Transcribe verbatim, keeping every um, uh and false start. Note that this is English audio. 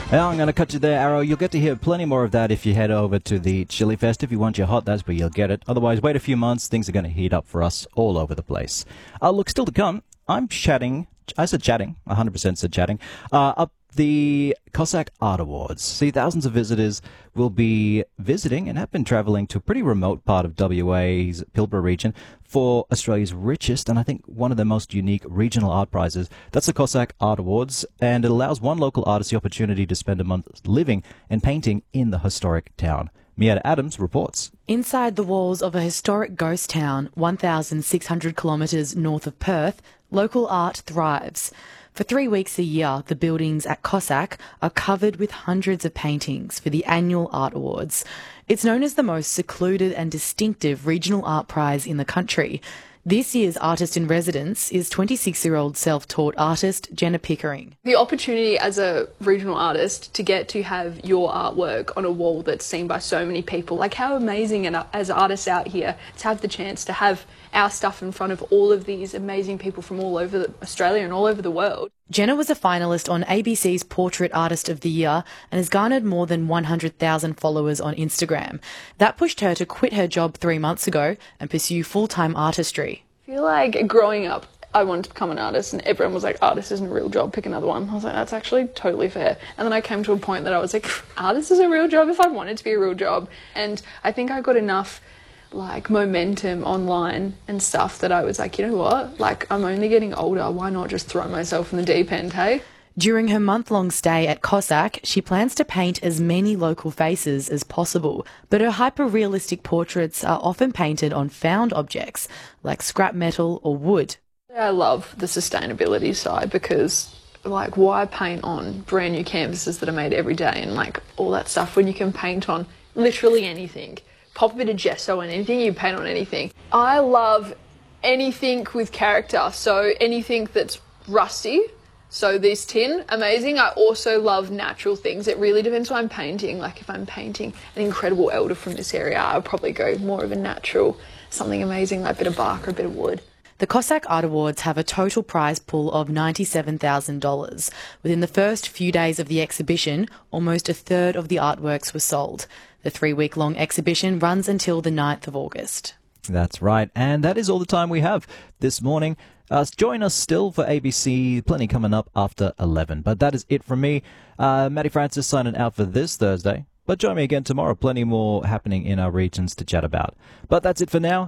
Now I'm going to cut you there, Arrow. You'll get to hear plenty more of that if you head over to the Chili Fest. If you want your hot, that's where you'll get it. Otherwise, wait a few months. Things are going to heat up for us all over the place. Uh, look, still to come, I'm chatting, I said chatting, one hundred percent said chatting, uh, up the Cossack Art Awards. See, thousands of visitors will be visiting and have been travelling to a pretty remote part of W A's Pilbara region for Australia's richest and I think one of the most unique regional art prizes. That's the Cossack Art Awards, and it allows one local artist the opportunity to spend a month living and painting in the historic town. Mietta Adams reports. Inside the walls of a historic ghost town, one thousand six hundred kilometres north of Perth, local art thrives. For three weeks a year, the buildings at Cossack are covered with hundreds of paintings for the annual Art Awards. It's known as the most secluded and distinctive regional art prize in the country. This year's artist in residence is twenty-six-year-old self-taught artist Jenna Pickering. The opportunity as a regional artist to get to have your artwork on a wall that's seen by so many people, like how amazing, and as artists out here, to have the chance to have our stuff in front of all of these amazing people from all over Australia and all over the world. Jenna was a finalist on A B C's Portrait Artist of the Year and has garnered more than one hundred thousand followers on Instagram. That pushed her to quit her job three months ago and pursue full-time artistry. I feel like growing up, I wanted to become an artist, and everyone was like, artist isn't a real job, pick another one. I was like, that's actually totally fair. And then I came to a point that I was like, artist is a real job if I want it to be a real job. And I think I got enough like momentum online and stuff that I was like, you know what, like I'm only getting older, why not just throw myself in the deep end, hey? During her month-long stay at Cossack, she plans to paint as many local faces as possible, but her hyper-realistic portraits are often painted on found objects, like scrap metal or wood. I love the sustainability side because, like, why paint on brand new canvases that are made every day and, like, all that stuff when you can paint on literally anything? Pop a bit of gesso on anything, you paint on anything. I love anything with character, so anything that's rusty. So this tin, amazing. I also love natural things. It really depends what I'm painting. Like if I'm painting an incredible elder from this area, I'll probably go more of a natural, something amazing like a bit of bark or a bit of wood. The Cossack Art Awards have a total prize pool of ninety-seven thousand dollars. Within the first few days of the exhibition, almost a third of the artworks were sold. The three-week-long exhibition runs until the ninth of August. That's right, and that is all the time we have this morning. Uh, join us still for A B C, plenty coming up after eleven. But that is it from me. Uh, Matty Francis signing out for this Thursday. But join me again tomorrow, plenty more happening in our regions to chat about. But that's it for now.